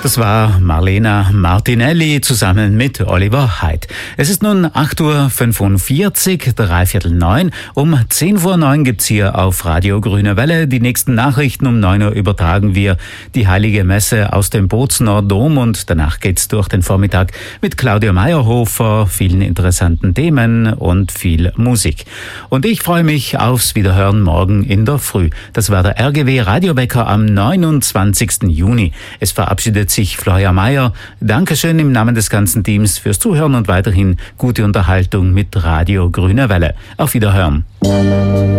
Das war Marlena Martinelli zusammen mit Oliver Haidt. Es ist nun 8.45 Uhr, 8:45. Um 10:09 Uhr gibt's hier auf Radio Grüne Welle die nächsten Nachrichten. Um 9 Uhr übertragen wir die Heilige Messe aus dem Bozener Dom und danach geht's durch den Vormittag mit Claudia Meyerhofer, vielen interessanten Themen und viel Musik. Und ich freue mich aufs Wiederhören morgen in der Früh. Das war der RGW Radiowecker am 29. Juni. Es verabschiedet sich Florian Mayer. Dankeschön im Namen des ganzen Teams fürs Zuhören und weiterhin gute Unterhaltung mit Radio Grüne Welle. Auf Wiederhören.